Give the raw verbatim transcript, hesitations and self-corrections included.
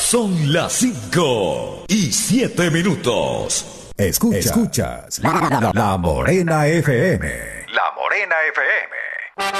Son las cinco y siete minutos. Escucha, escuchas la, la, la Morena F M. La Morena F M.